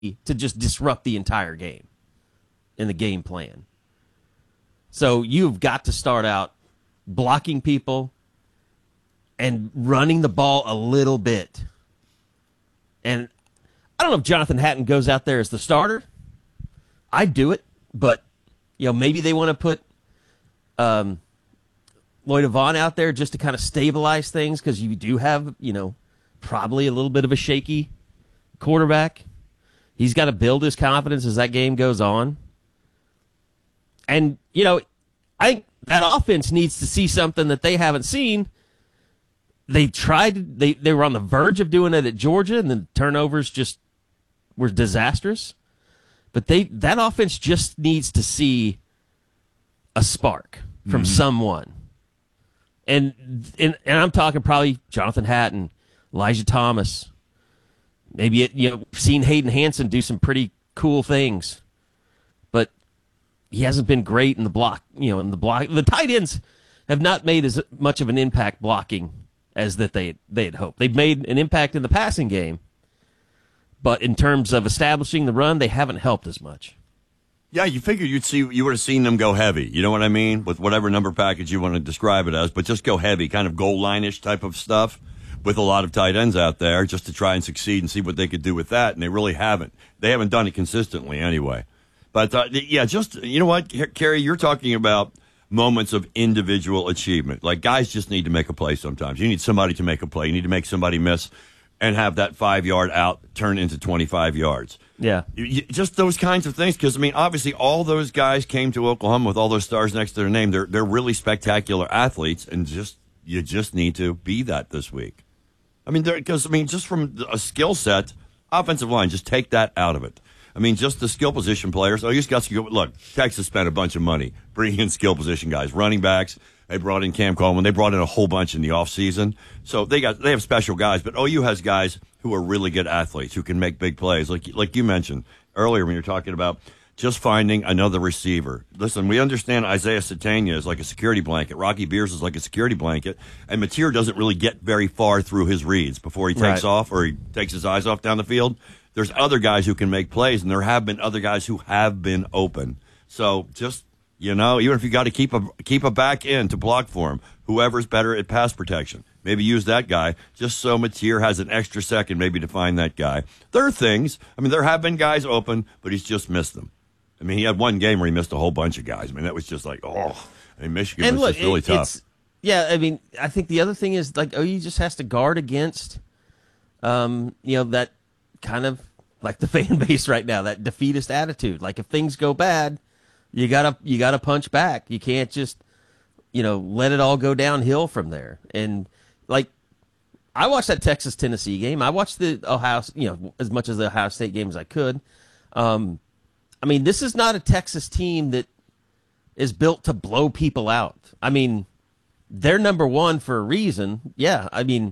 to just disrupt the entire game in the game plan. So you've got to start out blocking people and running the ball a little bit. And I don't know if Jonathan Hatton goes out there as the starter. I'd do it, but maybe they want to put Lloyd Vaughn out there just to kind of stabilize things, because you do have, probably a little bit of a shaky quarterback. He's got to build his confidence as that game goes on. And, I think that offense needs to see something that they haven't seen. They tried, they were on the verge of doing it at Georgia, and the turnovers just were disastrous. But that offense just needs to see a spark from someone. And I'm talking probably Jonathan Hatton, Elijah Thomas. Maybe seen Hayden Hansen do some pretty cool things, but he hasn't been great in the block. The tight ends have not made as much of an impact blocking as that they had hoped. They've made an impact in the passing game, but in terms of establishing the run, they haven't helped as much. Yeah, you figured you would have seen them go heavy. You know what I mean? With whatever number package you want to describe it as, but just go heavy, kind of goal line-ish type of stuff, with a lot of tight ends out there just to try and succeed and see what they could do with that, and they really haven't. They haven't done it consistently anyway. But, you know what, Kerry, you're talking about moments of individual achievement. Like, guys just need to make a play sometimes. You need somebody to make a play. You need to make somebody miss and have that 5-yard out turn into 25 yards. Yeah. Just those kinds of things, because, obviously all those guys came to Oklahoma with all those stars next to their name. They're really spectacular athletes, and you just need to be that this week. Just from a skill set, offensive line, just take that out of it. Just the skill position players. You just got to go. Look, Texas spent a bunch of money bringing in skill position guys, running backs. They brought in Cam Coleman. They brought in a whole bunch in the offseason. So they have special guys, but OU has guys who are really good athletes who can make big plays, like you mentioned earlier when you were talking about just finding another receiver. Listen, we understand Isaiah Satania is like a security blanket. Rocky Beers is like a security blanket. And Mateer doesn't really get very far through his reads before he takes off or he takes his eyes off down the field. There's other guys who can make plays, and there have been other guys who have been open. So just, even if you got to keep a back end to block for him, whoever's better at pass protection, maybe use that guy just so Mateer has an extra second maybe to find that guy. There are things. There have been guys open, but he's just missed them. He had one game where he missed a whole bunch of guys. That was just like, Michigan was just really tough. I think the other thing is, OU just has to guard against, that kind of like the fan base right now, that defeatist attitude. Like, if things go bad, you gotta punch back. You can't just, let it all go downhill from there. And I watched that Texas-Tennessee game. I watched the Ohio, as much of the Ohio State game as I could. This is not a Texas team that is built to blow people out. They're number one for a reason. Yeah,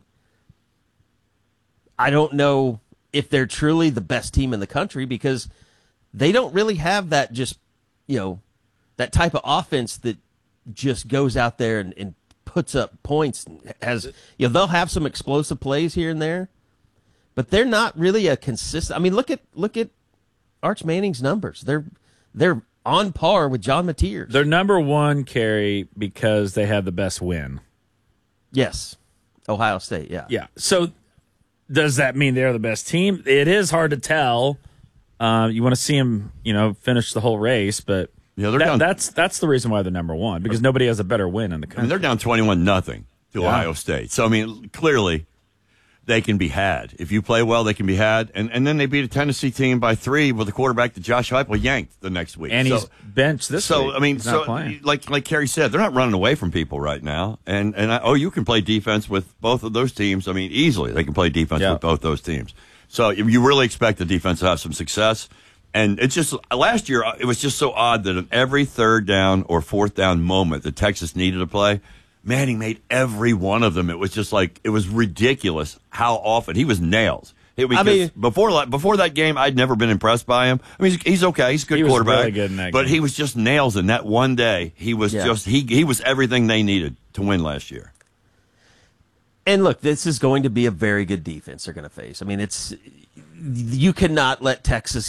I don't know if they're truly the best team in the country, because they don't really have that that type of offense that just goes out there and puts up points. They'll have some explosive plays here and there, but they're not really a consistent. Look at Arch Manning's numbers. They're on par with John Mateer's. They're number one, Kerry, because they have the best win. Yes. Ohio State, yeah. Yeah. So does that mean they're the best team? It is hard to tell. You want to see them, finish the whole race, but that's the reason why they're number one, because nobody has a better win in the country. They're down 21-0 to Ohio State. So, clearly they can be had. If you play well, they can be had. And then they beat a Tennessee team by 3 with a quarterback that Josh Heupel yanked the next week. And he's benched this week. Like Kerry said, they're not running away from people right now. And you can play defense with both of those teams. Easily they can play defense with both those teams. So you really expect the defense to have some success. And it's just, last year, it was just so odd that in every third down or fourth down moment that Texas needed to play, Manning made every one of them. It was just it was ridiculous how often he was nails. Before that game, I'd never been impressed by him. He's okay. He's a good quarterback. Really good in that but game. He was just nails in that one day. He was he was everything they needed to win last year. And look, this is going to be a very good defense they're going to face. you cannot let Texas